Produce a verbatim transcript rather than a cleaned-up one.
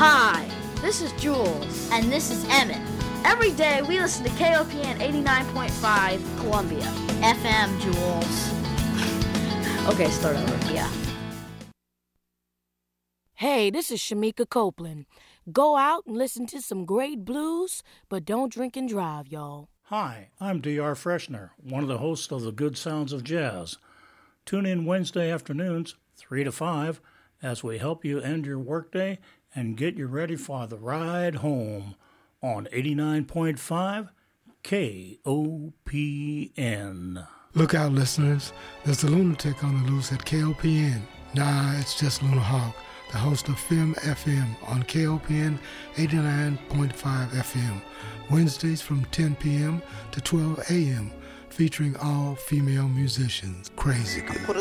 Hi, this is Jules. And this is Emmett. Every day we listen to K O P N eighty-nine point five Columbia. F M, Jules. Okay, start over. Yeah. Hey, this is Shamika Copeland. Go out and listen to some great blues, but don't drink and drive, y'all. Hi, I'm D R Freshner, one of the hosts of The Good Sounds of Jazz. Tune in Wednesday afternoons, three to five, as we help you end your workday and get you ready for the ride home on eighty-nine point five K O P N. Look out, listeners. There's a lunatic on the loose at K O P N. Nah, it's just Luna Hawk, the host of Film F M on K O P N eighty-nine point five F M, Wednesdays from ten p.m. to twelve a.m., featuring all female musicians. Crazy good.